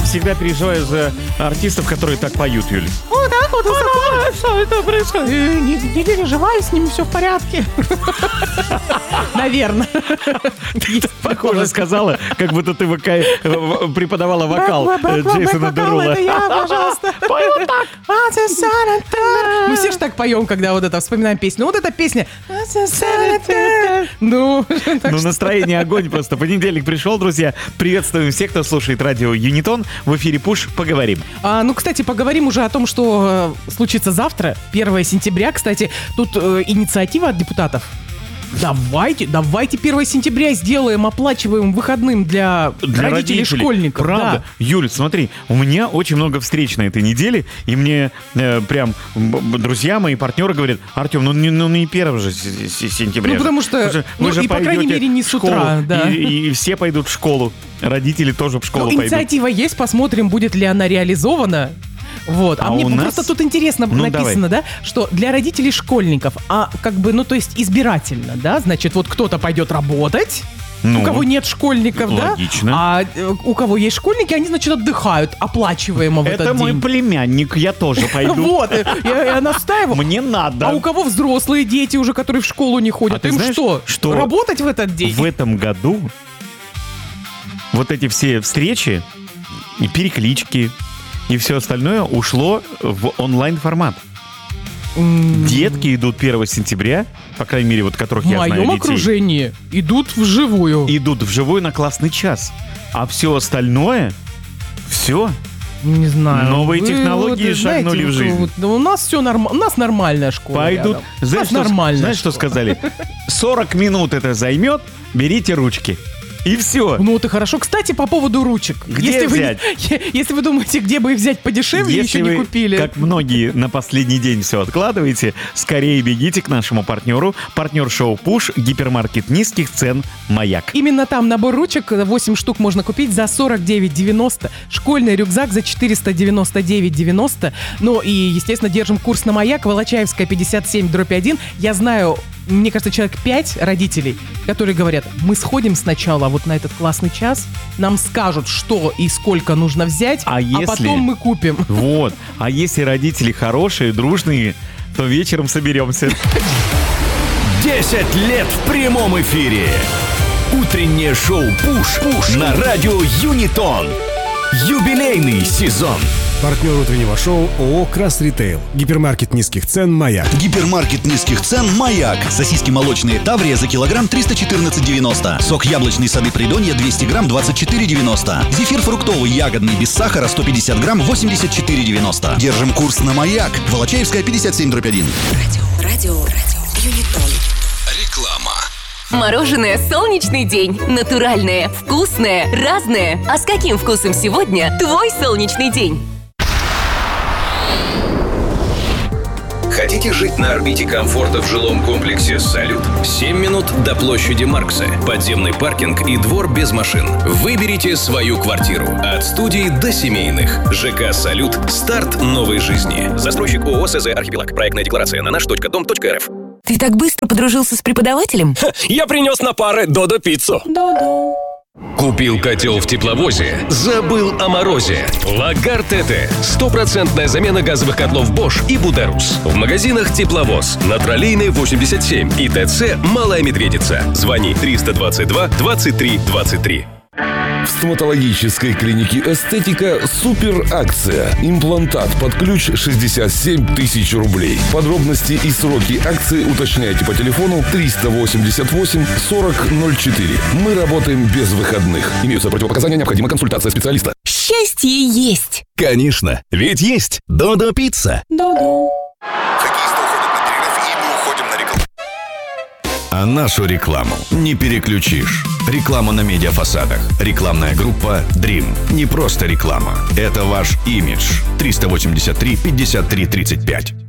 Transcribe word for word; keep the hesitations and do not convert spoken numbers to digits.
всегда переживаю за артистов, которые так поют, Юль. Вот так вот, что это происходит? Не, не переживай, с ними все в порядке. Наверное. Похоже сказала, как будто ты преподавала вокал Джейсона Дерула. Это я, пожалуйста. Пой вот так. Мы все же так поем, когда вот это вспоминаем песню. Вот эта песня. Ну, ну настроение огонь просто. Понедельник пришел, друзья. Приветствуем всех, кто слушает радио Юнитон. В эфире Пуш. Поговорим. А, ну, кстати, поговорим уже о том, что э, случится завтра, первого сентября. Кстати, тут э, инициатива от депутатов. Давайте, давайте первого сентября сделаем оплачиваемым выходным для, для родителей, родителей школьников. Правда? Да. Юль, смотри, у меня очень много встреч на этой неделе, и мне э, прям друзья мои, партнеры говорят: Артем, ну не, ну, не первого же сентября. Ну, потому что, вы же, ну, вы же и, по крайней мере, не с утра. Да. И, и все пойдут в школу, родители тоже в школу ну, пойдут. Инициатива есть, посмотрим, будет ли она реализована. Вот. А, а мне у нас... просто тут интересно ну, написано, давай. да, что для родителей школьников, а как бы, ну, то есть избирательно, да, значит, вот кто-то пойдет работать, ну, у кого нет школьников, логично. Да, а у кого есть школьники, они, значит, отдыхают оплачиваемо в этот день. Это мой племянник, я тоже пойду. Вот, я настаиваю. Мне надо. А у кого взрослые дети уже, которые в школу не ходят, им что, работать в этот день? В этом году вот эти все встречи и переклички и все остальное ушло в онлайн-формат. Mm. Детки идут первого сентября, по крайней мере, вот которых я знаю детей. В моем окружении идут вживую. Идут вживую на классный час. А все остальное, все. Не знаю. Новые Вы, технологии вот, шагнули знаете, в жизнь. Вот, у нас все нормально. У нас нормальная школа. Пойдут. Знаешь, что, знаешь что сказали? сорок минут это займет, берите ручки. И все. Ну, это хорошо. Кстати, по поводу ручек. Где если взять? Вы, если вы думаете, где бы их взять подешевле, если еще вы, не купили. Как многие на последний день все откладываете, скорее бегите к нашему партнеру. Партнер шоу Пуш, гипермаркет низких цен «Маяк». Именно там набор ручек, восемь штук можно купить за сорок девять девяносто. Школьный рюкзак за четыреста девяносто девять девяносто. Ну и, естественно, держим курс на «Маяк». Волочаевская, пятьдесят семь дробь один. Я знаю... Мне кажется, человек пять родителей, которые говорят: мы сходим сначала вот на этот классный час, нам скажут, что и сколько нужно взять, а, а если... потом мы купим. Вот. А если родители хорошие, дружные, то вечером соберемся. десять лет в прямом эфире. Утреннее шоу «Пуш» Пуш на радио Юнитон. Юбилейный сезон. Партнер утреннего шоу ООО «Крас Ритейл». Гипермаркет низких цен «Маяк». Гипермаркет низких цен «Маяк». Сосиски молочные Таврия за килограмм триста четырнадцать девяносто. Сок яблочный сады Придонья двести грамм двадцать четыре девяносто. Зефир фруктовый ягодный без сахара сто пятьдесят грамм восемьдесят четыре девяносто. Держим курс на «Маяк». Волочаевская, пятьдесят семь дробь один. Радио, радио, радио, Юнитон. Реклама. Мороженое «Солнечный день». Натуральное, вкусное, разное. А с каким вкусом сегодня твой солнечный день? Хотите жить на орбите комфорта в жилом комплексе «Салют»? семь минут до площади Маркса. Подземный паркинг и двор без машин. Выберите свою квартиру. От студий до семейных. ЖК «Салют». Старт новой жизни. Застройщик ООО СЗ «Архипелаг». Проектная декларация на наш точка дом точка эр эф. Ты так быстро подружился с преподавателем? Ха, я принес на пары Додо пиццу. Додо. Купил котел в тепловозе, забыл о морозе. Лагар ТТ. Стопроцентная замена газовых котлов Bosch и Buderus. В магазинах Тепловоз, на Троллейной восемьдесят семь и ТЦ Малая Медведица. Звони триста двадцать два двадцать три двадцать три. В стоматологической клинике «Эстетика» супер акция. Имплантат под ключ шестьдесят семь тысяч рублей. Подробности и сроки акции уточняйте по телефону триста восемьдесят восемь сорок ноль четыре. Мы работаем без выходных. Имеются противопоказания, необходима консультация специалиста. Счастье есть. Конечно, ведь есть Додо пицца. Додо. Хоккеисты уходят на перерыв, и мы уходим на рекламу. А нашу рекламу не переключишь. Реклама на медиафасадах. Рекламная группа Dream. Не просто реклама. Это ваш имидж. триста восемьдесят три пятьдесят три тридцать пять.